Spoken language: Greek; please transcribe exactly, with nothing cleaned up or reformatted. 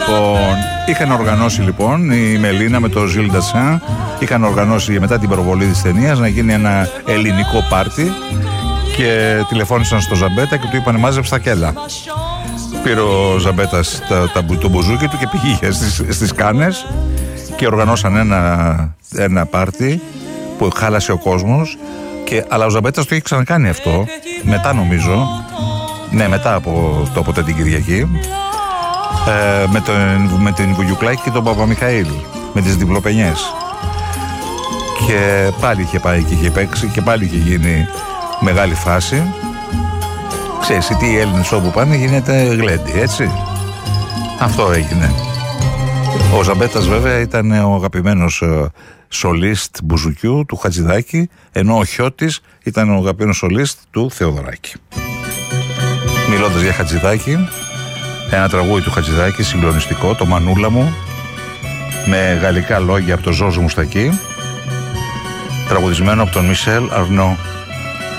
Λοιπόν, είχαν οργανώσει λοιπόν η Μελίνα με το Ζιλ Ντασάν, είχαν οργανώσει μετά την προβολή της ταινίας να γίνει ένα ελληνικό πάρτι και τηλεφώνησαν στο Ζαμπέτα και του είπανε μάζεψε τα κέλα. Πήρε ο Ζαμπέτας τα, τα, το μπουζούκι του και πήγε στις, στις Κάνες και οργανώσαν ένα, ένα πάρτι που χάλασε ο κόσμος και, αλλά ο Ζαμπέτας το είχε ξανακάνει αυτό μετά νομίζω, ναι μετά από το ποτέ την Κυριακή, ε, με, τον, με την Βουγιουκλάκη και τον Παπαμιχαήλ με τις διπλοπενιές και πάλι είχε πάει και είχε παίξει και πάλι είχε γίνει μεγάλη φάση. Ξέρεις τι, οι Έλληνες όπου πάνε γίνεται γλέντι, έτσι. Αυτό έγινε. Ο Ζαμπέτας βέβαια ήταν ο αγαπημένος σολίστ μπουζουκιού του Χατζηδάκη, ενώ ο Χιώτης ήταν ο αγαπημένος σολίστ του Θεοδωράκη. Μιλώντας για Χατζηδάκη, ένα τραγούδι του Χατζηδάκη συγκλονιστικό, το Μανούλα μου, με γαλλικά λόγια από το Ζόζο Μουστακή, τραγουδισμένο από τον Μισελ Αρνό.